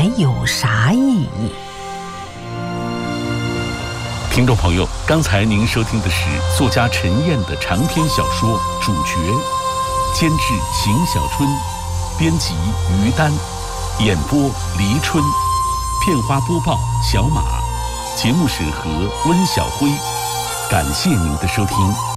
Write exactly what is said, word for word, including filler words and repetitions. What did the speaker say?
还有啥意义？ 听众朋友，刚才您收听的是作家陈燕的长篇小说《主角》，监制邢小春，编辑于丹，演播黎春，片花播报小马，节目审核温小辉。感谢您的收听。